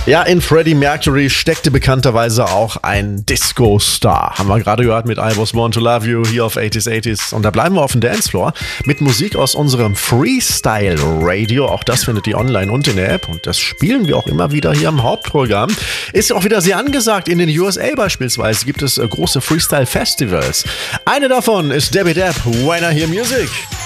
Ja, in Freddie Mercury steckte bekannterweise auch ein Disco-Star. Haben wir gerade gehört mit I Was Born to Love You hier auf 80s. Und da bleiben wir auf dem Dancefloor mit Musik aus unserem Freestyle-Radio. Auch das findet ihr online und in der App. Und das spielen wir auch immer wieder hier im Hauptprogramm. Ist auch wieder sehr angesagt. In den USA beispielsweise gibt es große Freestyle-Festivals. Eine davon ist Debbie Depp, When I Hear Music.